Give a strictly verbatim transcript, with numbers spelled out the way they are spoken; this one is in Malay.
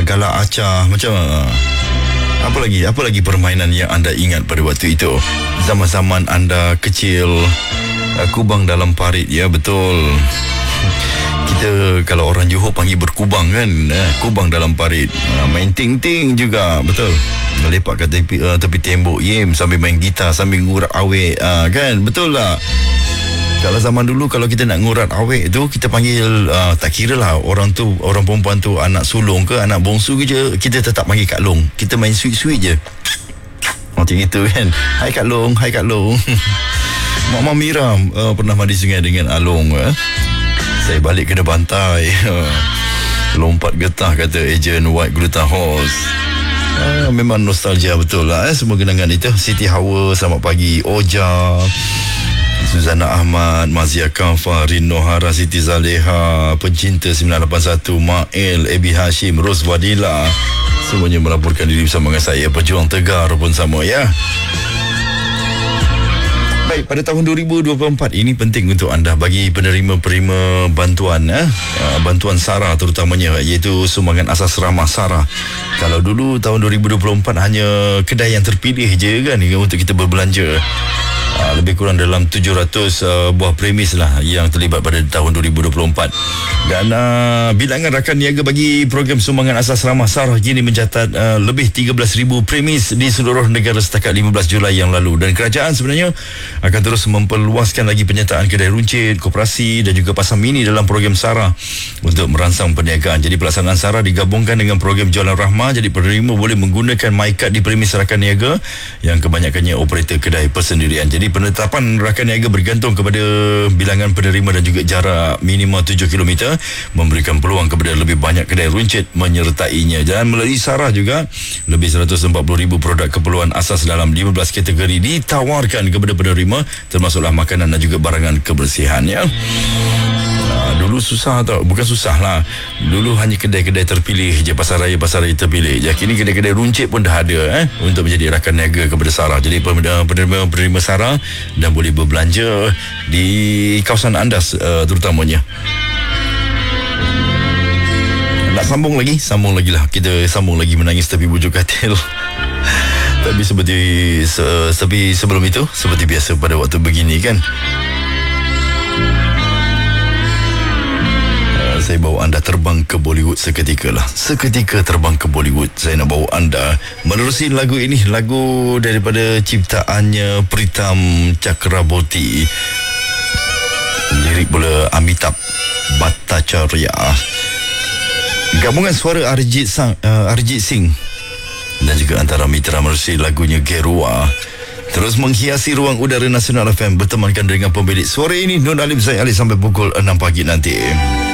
galak acah, macam uh, apa lagi? Apa lagi permainan yang anda ingat pada waktu itu? Zaman-zaman anda kecil, uh, kubang dalam parit, ya betul. Kita kalau orang Johor panggil berkubang kan, uh, kubang dalam parit. Uh, main ting-ting juga, betul. Melepak kat tepi, uh, tepi tembok, yem, sambil main gitar, sambil ngurat awet, uh, kan, betul lah. Kalau zaman dulu kalau kita nak ngurat awet tu, kita panggil uh, tak kira lah orang tu, orang perempuan tu anak sulung ke anak bongsu ke je, kita tetap panggil Kak Long. Kita main sweet-sweet je macam gitu kan. Hai Kak Long, hai Kak Long. Mama Mira uh, pernah mandi sungai dengan Along. eh? Saya balik kena bantai. Lompat getah kata ejen White Gluten Horse. Uh, memang nostalgia betul lah eh, semua kenangan itu. Siti Hawa, selamat pagi. Oja, Suzana Ahmad, Mazia Kafa, Rino Hara, Siti Zaleha, pencinta sembilan lapan satu, Mael, Ebi Hashim, Ros Wadila, semuanya melaporkan diri bersama dengan saya. Pejuang Tegar pun sama, ya. Baik, pada tahun dua ribu dua puluh empat ini penting untuk anda bagi penerima-penerima bantuan, eh? bantuan SARA terutamanya, iaitu sumbangan asas ramah SARA. Kalau dulu tahun dua ribu dua puluh empat hanya kedai yang terpilih je kan untuk kita berbelanja. Uh, lebih kurang dalam tujuh ratus uh, buah premis lah yang terlibat pada tahun dua ribu dua puluh empat. Dan uh, bilangan rakan niaga bagi program sumbangan asas ramah SARA kini mencatat uh, lebih tiga belas ribu premis di seluruh negara setakat lima belas Julai yang lalu. Dan kerajaan sebenarnya akan terus memperluaskan lagi penyertaan kedai runcit, koperasi dan juga pasar mini dalam program SARA untuk merangsang perniagaan. Jadi pelaksanaan SARA digabungkan dengan program jualan rahmah. Jadi penerima boleh menggunakan MyCard di premis rakan niaga yang kebanyakannya operator kedai persendirian. Jadi penetapan rakan niaga bergantung kepada bilangan penerima dan juga jarak minimal tujuh kilometer, memberikan peluang kepada lebih banyak kedai runcit menyertainya. Dan melalui SARA juga lebih seratus empat puluh ribu produk keperluan asas dalam lima belas kategori ditawarkan kepada penerima, termasuklah makanan dan juga barangan kebersihan, ya. Dulu susah tau, bukan susah lah. Dulu hanya kedai-kedai terpilih je, pasar raya-pasar raya terpilih je. Kini kedai-kedai runcit pun dah ada eh, untuk menjadi rakan niaga kepada SARA. Jadi penerima-penerima SARA dan boleh berbelanja di kawasan anda uh, terutamanya. Nak sambung lagi? Sambung lagi lah. Kita sambung lagi menangis tepi bujur katil. Tapi seperti se, seperti sebelum itu, seperti biasa pada waktu begini kan, saya bawa anda terbang ke Bollywood seketika lah. Seketika terbang ke Bollywood. Saya nak bawa anda menerusi lagu ini, lagu daripada ciptaannya Pritam Chakraborty, lirik pula Amitabh Bhattacharya, gabungan suara Arijit Sang, uh, Arijit Singh dan juga antara mitra menerusi lagunya Gerua. Terus menghiasi ruang udara Nasional F M bertemankan dengan pemilik suara ini, Nur Alim Zaid Ali, sampai pukul enam pagi nanti.